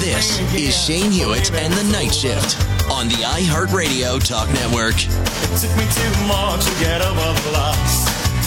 This is Shane Hewitt and the Night Shift on the iHeartRadio Talk Network. It took me 2 more to get above the loss.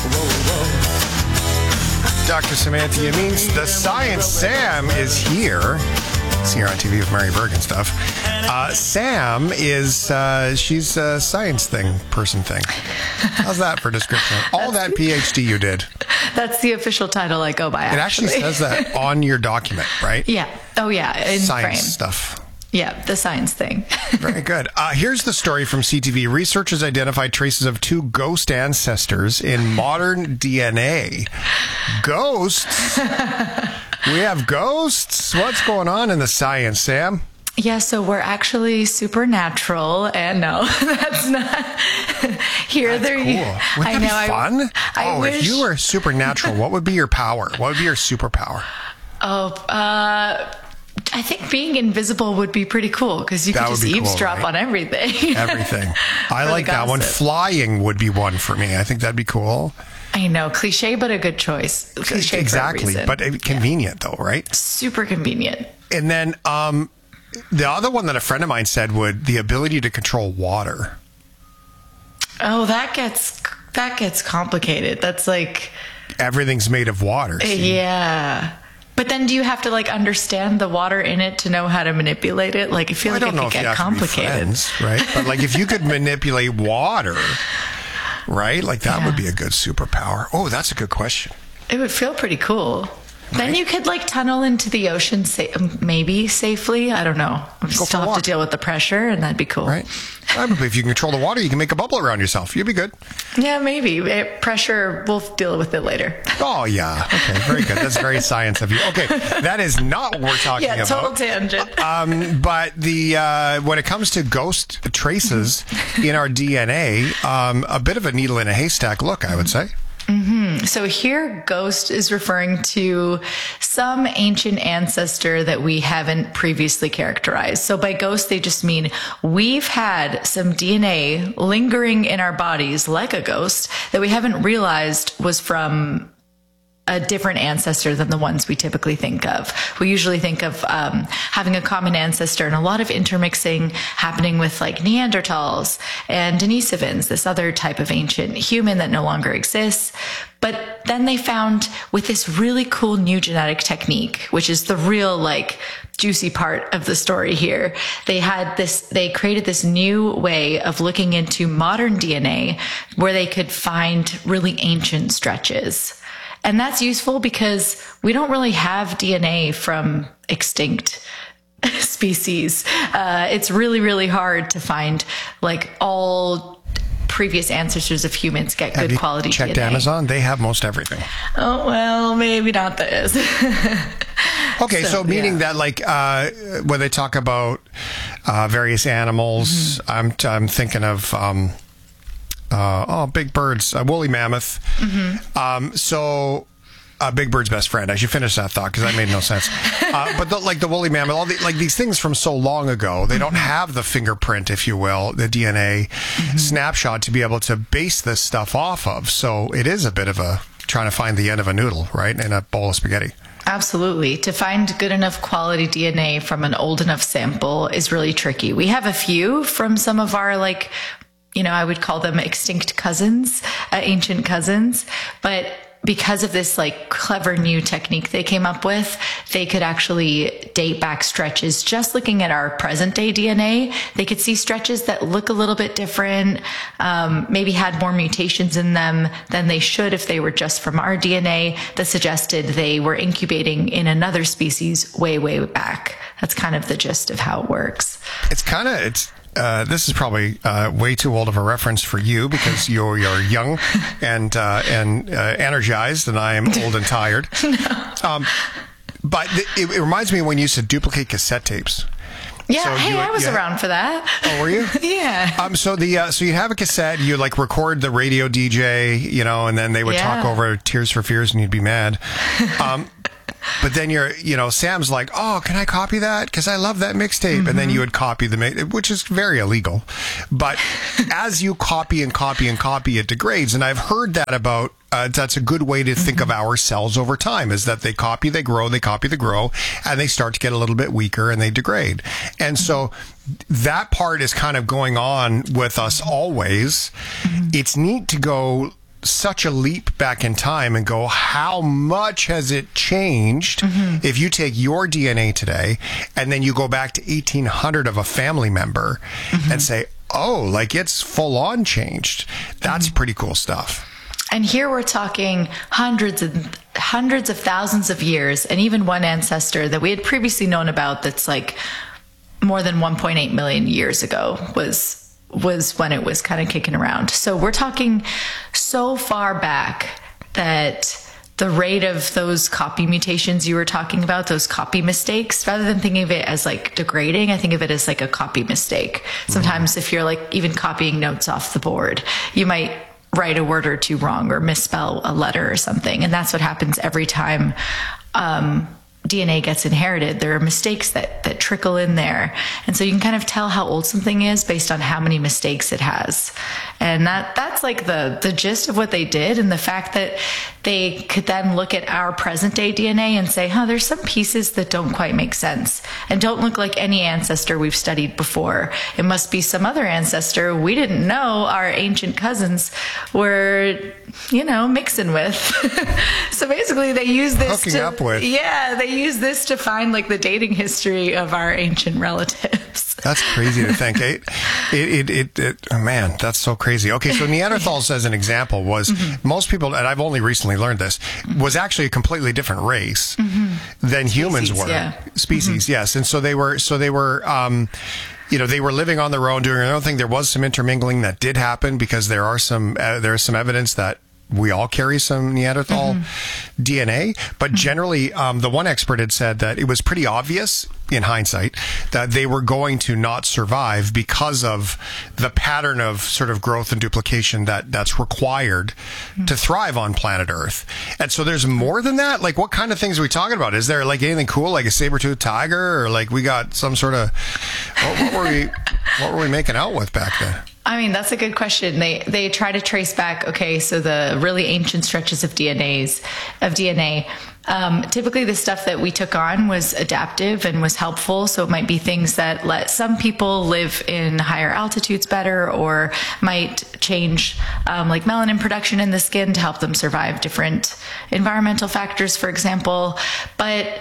Dr. Samantha, it means the Science Sam is here. See her on TV with Mary Berg and stuff. Sam is, she's a science person thing. How's that for description? All that PhD you did. That's the official title I go by, It actually says that on your document, right? Yeah. Oh, yeah. In Science frame. stuff. Yeah, the science thing. Very good. Here's the story from CTV. Researchers identified traces of 2 ghost ancestors in modern DNA. Ghosts? We have ghosts? What's going on in the science, Sam? Yeah, so we're actually supernatural, and no, that's not. Here, That's there. cool. Wouldn't that be fun? I wish. If you were supernatural, what would be your power? What would be your superpower? I think being invisible would be pretty cool because you could just eavesdrop on everything. Everything. I like that one. Flying would be one for me. I think that'd be cool. I know, cliche, but a good choice. Cliche exactly, for a reason. But convenient though, right? Super convenient. And then the other one that a friend of mine said would the ability to control water. Oh, that gets complicated. That's like everything's made of water. See? Yeah. But then do you have to understand the water in it to know how to manipulate it? I feel like it could get complicated. Friends, right? But if you could manipulate water, right? That would be a good superpower. Oh, that's a good question. It would feel pretty cool. Right. Then you could tunnel into the ocean maybe safely. I don't know. You still have to deal with the pressure, and that'd be cool. Right. Probably if you can control the water, you can make a bubble around yourself. You'd be good. Yeah, maybe. Pressure, we'll deal with it later. Oh, yeah. Okay, very good. That's very science of you. Okay, that is not what we're talking about. Yeah, total tangent. But when it comes to ghost traces in our DNA, a bit of a needle in a haystack look, I would say. Mm-hmm. So here, ghost is referring to some ancient ancestor that we haven't previously characterized. So by ghost, they just mean we've had some DNA lingering in our bodies like a ghost that we haven't realized was from a different ancestor than the ones we typically think of. We usually think of having a common ancestor and a lot of intermixing happening with Neanderthals and Denisovans, this other type of ancient human that no longer exists. But then they found with this really cool new genetic technique, which is the real juicy part of the story here. They created this new way of looking into modern DNA where they could find really ancient stretches. And that's useful because we don't really have DNA from extinct species. It's really, really hard to find all previous ancestors of humans get good quality DNA. Checked Amazon? They have most everything. Oh, well, maybe not this. Okay, so meaning that when they talk about various animals, mm-hmm. I'm thinking of big birds, woolly mammoth. Mm-hmm. Big Bird's best friend. I should finish that thought because that made no sense. But the woolly mammoth, all these things from so long ago, they don't have the fingerprint, if you will, the DNA snapshot to be able to base this stuff off of. So it is a bit of trying to find the end of a noodle, right, in a bowl of spaghetti. Absolutely. To find good enough quality DNA from an old enough sample is really tricky. We have a few from some of our I would call them extinct cousins, ancient cousins. But because of this clever new technique they came up with, they could actually date back stretches. Just looking at our present day DNA, they could see stretches that look a little bit different, maybe had more mutations in them than they should if they were just from our DNA, that suggested they were incubating in another species way, way back. That's kind of the gist of how it works. This is probably way too old of a reference for you because you're young and energized, and I am old and tired. No. But it reminds me when you used to duplicate cassette tapes. Yeah, I was around for that. Oh, were you? Yeah. So you'd have a cassette, you record the radio DJ, and then they would talk over Tears for Fears, and you'd be mad. But then Sam's like, oh, can I copy that? Because I love that mixtape. Mm-hmm. And then you would copy which is very illegal. But as you copy and copy and copy, it degrades. And I've heard that about that's a good way to think of our cells over time, is that they copy, they grow, and they start to get a little bit weaker and they degrade. And so that part is kind of going on with us always. It's neat to go such a leap back in time and go, how much has it changed if you take your DNA today and then you go back to 1800 of a family member and say, oh, like it's full on changed. That's pretty cool stuff. And here we're talking hundreds of thousands of years, and even one ancestor that we had previously known about that's like more than 1.8 million years ago was when it was kind of kicking around. So we're talking so far back that the rate of those copy mutations you were talking about, those copy mistakes, rather than thinking of it as like degrading, I think of it as like a copy mistake. Sometimes if you're like even copying notes off the board, you might write a word or two wrong or misspell a letter or something. And that's what happens every time DNA gets inherited. There are mistakes that trickle in there. And so you can kind of tell how old something is based on how many mistakes it has. And that's like the gist of what they did. And the fact that they could then look at our present day DNA and say, there's some pieces that don't quite make sense and don't look like any ancestor we've studied before. It must be some other ancestor we didn't know our ancient cousins were, mixing with. So basically they use this hooking up with. Yeah, they use this to find like the dating history of our ancient relatives. That's crazy to think. Man, that's so crazy. Okay, so Neanderthals, as an example, was most people, and I've only recently learned this, was actually a completely different race than humans were. Yeah. Species, yes. And so they were, they were living on their own, doing their own thing. There was some intermingling that did happen because there's some evidence that we all carry some Neanderthal DNA, but generally, the one expert had said that it was pretty obvious in hindsight that they were going to not survive because of the pattern of sort of growth and duplication that's required to thrive on planet Earth. And so there's more than that. Like, what kind of things are we talking about? Is there like anything cool, like a saber-toothed tiger, or like we got some sort of what were we making out with back then? I mean, that's a good question. They try to trace back, so the really ancient stretches of DNA, typically the stuff that we took on was adaptive and was helpful. So it might be things that let some people live in higher altitudes better, or might change like melanin production in the skin to help them survive different environmental factors, for example. But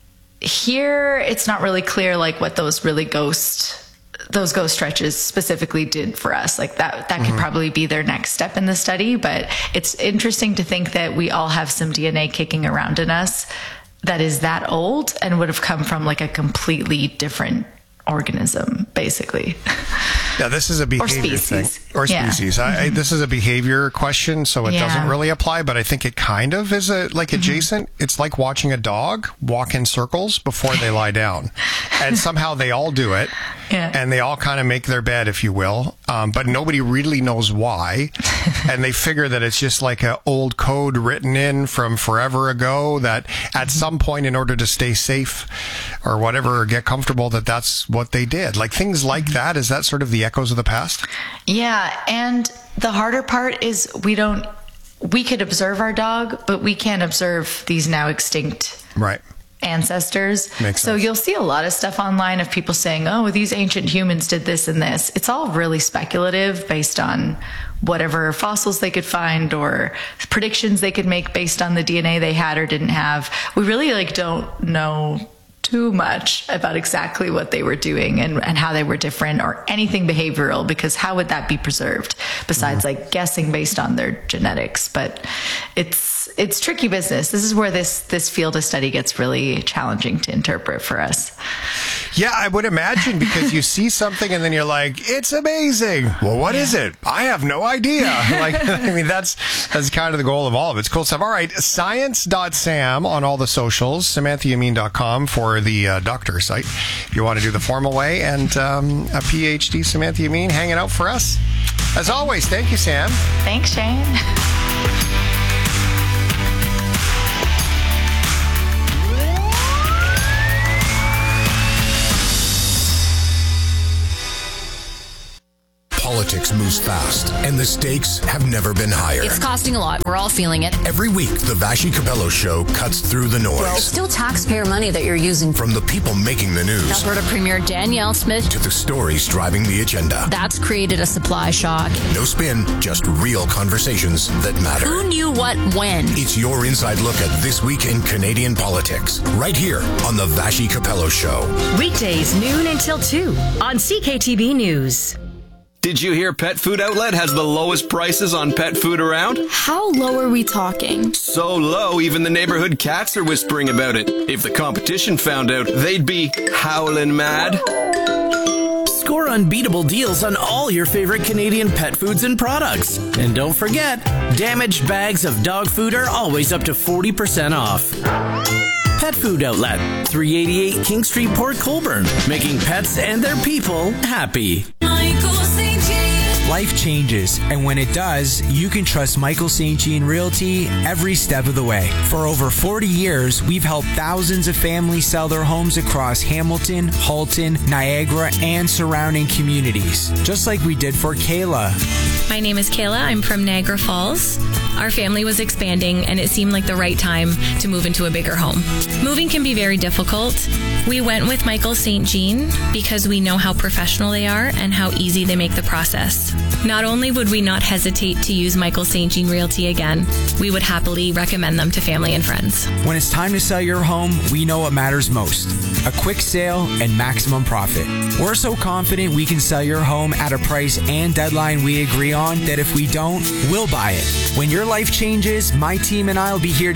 here it's not really clear like what those ghost stretches specifically did for us. Like that could probably be their next step in the study, but it's interesting to think that we all have some DNA kicking around in us that is that old and would have come from like a completely different organism, basically. Yeah, this is a behavior thing. Or species. Yeah. This is a behavior question, so it doesn't really apply, but I think it kind of is adjacent. It's like watching a dog walk in circles before they lie down. And somehow they all do it. Yeah. And they all kind of make their bed, if you will. But nobody really knows why. And they figure that it's just like an old code written in from forever ago that at some point, in order to stay safe or whatever, or get comfortable, that's what they did. Like things like that. Is that sort of the echoes of the past? Yeah. And the harder part is we could observe our dog, but we can't observe these now extinct ancestors. Makes sense. So you'll see a lot of stuff online of people saying, these ancient humans did this and this. It's all really speculative based on whatever fossils they could find or predictions they could make based on the DNA they had or didn't have. We really don't know too much about exactly what they were doing and how they were different or anything behavioral, because how would that be preserved besides like guessing based on their genetics? But it's tricky business. This is where this field of study gets really challenging to interpret for us. Yeah, I would imagine, because you see something and then you're like, it's amazing. Well, what is it? I have no idea. That's kind of the goal of all of it. It's cool stuff. All right, science.sam on all the socials, SamanthaYameen.com for the doctor site if you want to do the formal way, and a PhD Samantha Yameen hanging out for us. As always, thank you, Sam. Thanks, Shane. politics moves fast, and the stakes have never been higher. It's costing a lot. We're all feeling it. Every week, the Vashi Capello Show cuts through the noise. Well, it's still taxpayer money that you're using. From the people making the news Alberta Premier Danielle Smith to the stories driving the agenda. That's created a supply shock. No spin, just real conversations that matter. Who knew what when? It's your inside look at this week in Canadian politics, right here on the Vashi Capello Show. Weekdays noon until 2 on CKTB News. Did you hear Pet Food Outlet has the lowest prices on pet food around? How low are we talking? So low, even the neighborhood cats are whispering about it. If the competition found out, they'd be howling mad. Score unbeatable deals on all your favorite Canadian pet foods and products. And don't forget, damaged bags of dog food are always up to 40% off. Pet Food Outlet, 388 King Street, Port Colborne, making pets and their people happy. Life changes, and when it does, you can trust Michael St. Jean Realty every step of the way. For over 40 years, we've helped thousands of families sell their homes across Hamilton, Halton, Niagara, and surrounding communities, just like we did for Kayla. My name is Kayla. I'm from Niagara Falls. Our family was expanding, and it seemed like the right time to move into a bigger home. Moving can be very difficult. We went with Michael St. Jean because we know how professional they are and how easy they make the process. Not only would we not hesitate to use Michael St. Jean Realty again, we would happily recommend them to family and friends. When it's time to sell your home, we know what matters most: a quick sale and maximum profit. We're so confident we can sell your home at a price and deadline we agree on that if we don't, we'll buy it. When your life changes, my team and I will be here to